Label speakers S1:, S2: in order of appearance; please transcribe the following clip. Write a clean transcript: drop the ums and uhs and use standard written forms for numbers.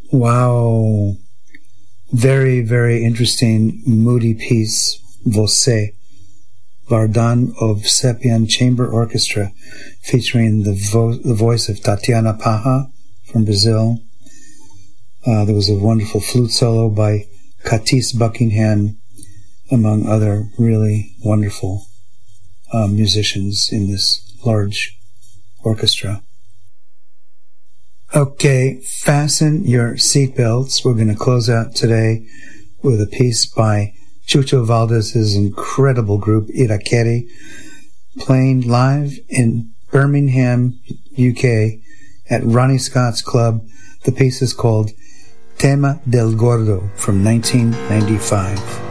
S1: Wow. Very, very interesting, moody piece, Você, Vardan of Sepian Chamber Orchestra, featuring the voice of Tatiana Paja from Brazil. There was a wonderful flute solo by Katis Buckingham, among other really wonderful musicians in this large orchestra. Okay, fasten your seatbelts. We're going to close out today with a piece by Chucho Valdez's incredible group, Irakere, playing live in Birmingham, UK, at Ronnie Scott's Club. The piece is called Tema del Gordo from 1995.